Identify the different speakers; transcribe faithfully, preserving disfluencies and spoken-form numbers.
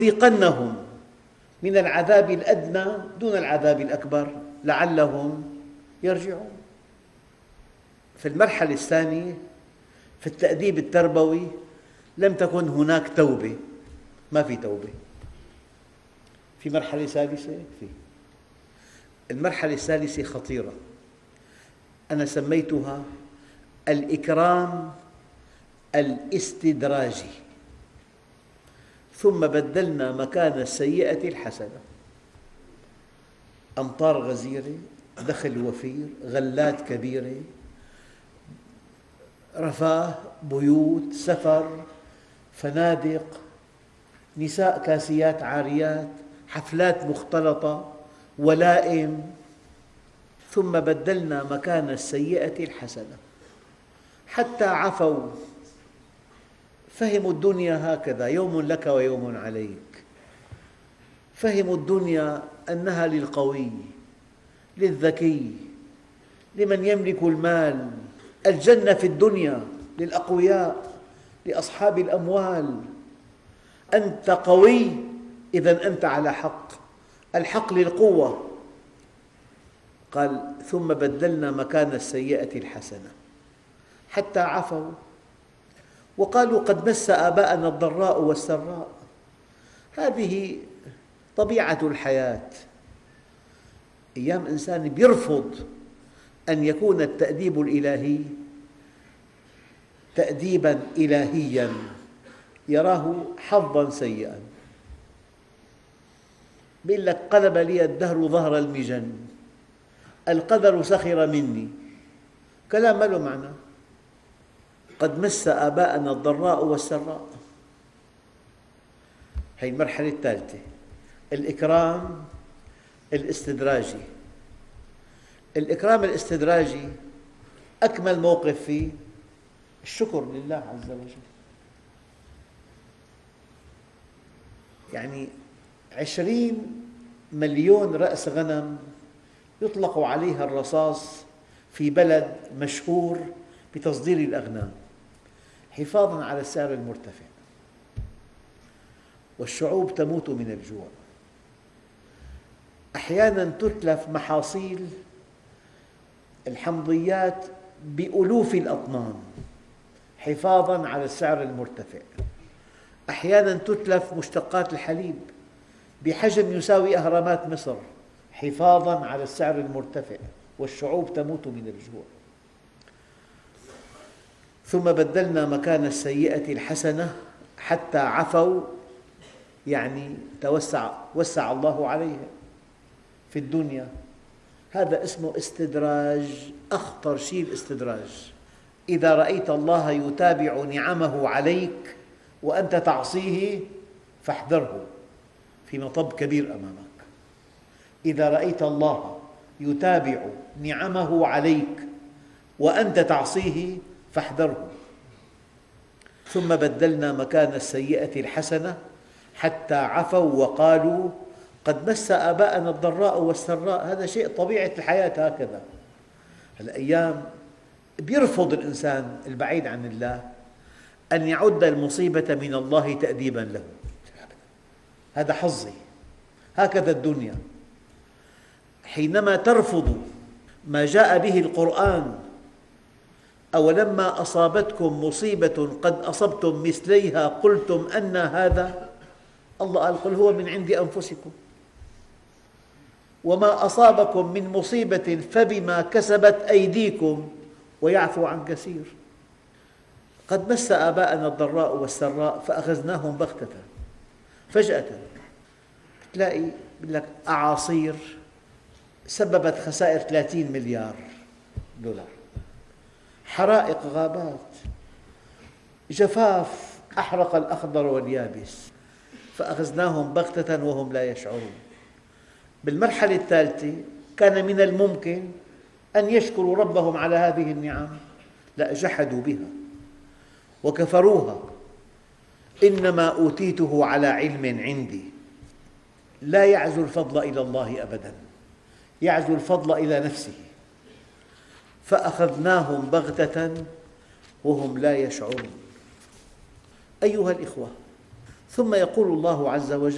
Speaker 1: نذيقنهم من العذاب الأدنى دون العذاب الأكبر لعلهم يرجعون. في المرحلة الثانية في التأديب التربوي لم تكن هناك توبة، ما في توبة. في مرحلة ثالثة، في المرحلة الثالثة خطيرة، أنا سميتها الإكرام الاستدراجي. ثم بدلنا مكان السيئة الحسنة. أمطار غزيرة، دخل وفير، غلات كبيرة، رفاه، بيوت، سفر، فنادق، نساء كاسيات عاريات، حفلات مختلطة، ولائم. ثم بدلنا مكان السيئة الحسنة حتى عفوا، فهموا الدنيا هكذا، يوم لك ويوم عليك. فهموا الدنيا أنها للقوي، للذكي، لمن يملك المال. الجنة في الدنيا للأقوياء، لأصحاب الأموال. أنت قوي، إذن أنت على حق، الحق للقوة. قال ثم بدلنا مكان السيئة الحسنة حتى عفوا وقالوا قد مس آباءنا الضراء والسراء. هذه طبيعة الحياة. أيام إنسان يرفض أن يكون التأديب الإلهي تأديباً إلهياً، يراه حظاً سيئاً. يقول لك قلب لي الدهر ظهر المجن، القدر سخر مني. كلام ما له معنى. قد مس آباءنا الضراء والسراء. هذه المرحلة الثالثة، الإكرام الاستدراجي. الإكرام الاستدراجي أكمل موقف فيه الشكر لله عز وجل. يعني عشرين مليون رأس غنم يطلق عليها الرصاص في بلد مشهور بتصدير الأغنام حفاظاً على السعر المرتفع، والشعوب تموت من الجوع. أحياناً تتلف محاصيل الحمضيات بألوف الأطنان حفاظاً على السعر المرتفع. أحياناً تتلف مشتقات الحليب بحجم يساوي أهرامات مصر حفاظاً على السعر المرتفع، والشعوب تموت من الجوع. ثم بدلنا مكان السيئة الحسنة حتى عفوا، يعني توسع وسع الله عليها في الدنيا. هذا اسمه استدراج، أخطر شيء الاستدراج. إذا رأيت الله يتابع نعمه عليك وأنت تعصيه فاحذره، في مطب كبير أمامك. إذا رأيت الله يتابع نعمه عليك وأنت تعصيه فاحذره. ثم بدلنا مكان السيئة الحسنة حتى عفوا وقالوا قد مس آباءنا الضراء والسراء. هذا شيء طبيعة الحياة هكذا. الأيام يرفض الإنسان البعيد عن الله أن يعد المصيبة من الله تأديباً له. هذا حظي، هكذا الدنيا. حينما ترفض ما جاء به القرآن، أولما أصابتكم مصيبة قد أصبتم مثليها قلتم أنى هذا، الله قال قل هو من عند أنفسكم وما أصابكم من مصيبة فبما كسبت أيديكم ويعفو عن كثير. قد مس آباءنا الضراء والسراء فأخذناهم بغتة فجأة. تلاقي يقول لك أعاصير سببت خسائر ثلاثين مليار دولار، حرائق غابات، جفاف أحرق الأخضر واليابس، فأخذناهم بغتة وهم لا يشعرون. بالمرحلة الثالثة كان من الممكن أن يشكروا ربهم على هذه النعم، لا، جحدوا بها وكفروها. إنما أوتيته على علم عندي. لا يعزو الفضل إلى الله أبداً، يعزو الفضل إلى نفسه. فأخذناهم بغتة وهم لا يشعرون. أيها الإخوة، ثم يقول الله عز وجل